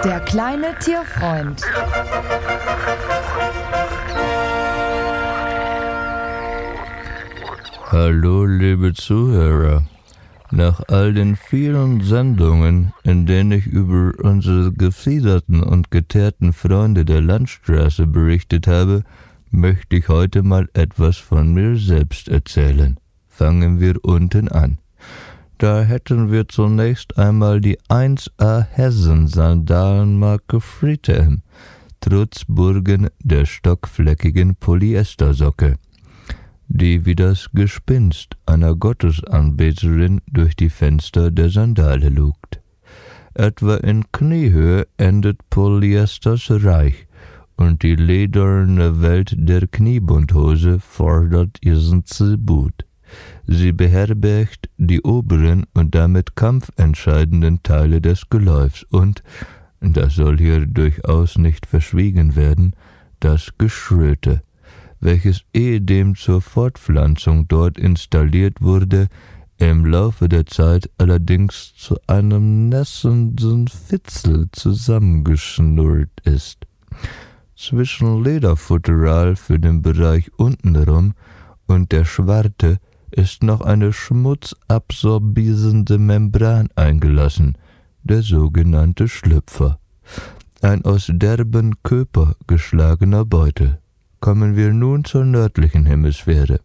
Der kleine Tierfreund. Hallo, liebe Zuhörer. Nach all den vielen Sendungen, in denen ich über unsere gefiederten und geteerten Freunde der Landstraße berichtet habe, möchte ich heute mal etwas von mir selbst erzählen. Fangen wir unten an. Da hätten wir zunächst einmal die 1A Hessen-Sandalenmarke Friedhelm, Trutzburgen der stockfleckigen Polyestersocke, die wie das Gespinst einer Gottesanbeterin durch die Fenster der Sandale lugt. Etwa in Kniehöhe endet Polyesters Reich, und die lederne Welt der Kniebundhose fordert ihren Tribut. Sie beherbergt die oberen und damit kampfentscheidenden Teile des Geläufs und, das soll hier durchaus nicht verschwiegen werden, das Geschröte, welches ehedem zur Fortpflanzung dort installiert wurde, im Laufe der Zeit allerdings zu einem nässenden Fitzel zusammengeschnurrt ist. Zwischen Lederfutteral für den Bereich untenrum und der Schwarte ist noch eine schmutzabsorbierende Membran eingelassen, der sogenannte Schlüpfer. Ein aus derben Köper geschlagener Beutel. Kommen wir nun zur nördlichen Hemisphäre.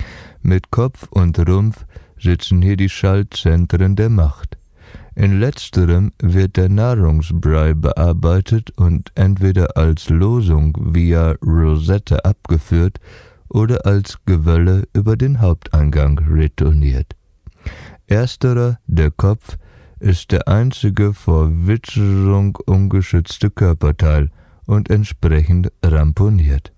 Mit Kopf und Rumpf sitzen hier die Schaltzentren der Macht. In letzterem wird der Nahrungsbrei bearbeitet und entweder als Losung via Rosette abgeführt oder als Gewölle über den Haupteingang retourniert. Ersterer, der Kopf, ist der einzige vor Witterung ungeschützte Körperteil und entsprechend ramponiert.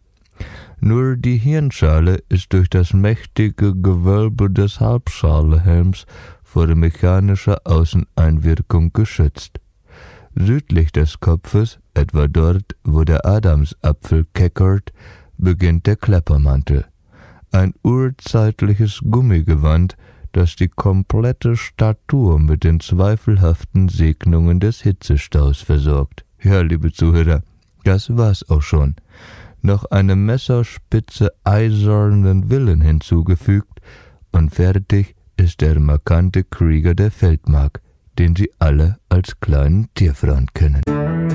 Nur die Hirnschale ist durch das mächtige Gewölbe des Halbschalehelms vor mechanischer Außeneinwirkung geschützt. Südlich des Kopfes, etwa dort, wo der Adamsapfel keckert, beginnt der Kleppermantel, ein urzeitliches Gummigewand, das die komplette Statur mit den zweifelhaften Segnungen des Hitzestaus versorgt. Ja, liebe Zuhörer, das war's auch schon. Noch eine messerspitze eisernen Willen hinzugefügt und fertig ist der markante Krieger der Feldmark, den Sie alle als kleinen Tierfreund kennen.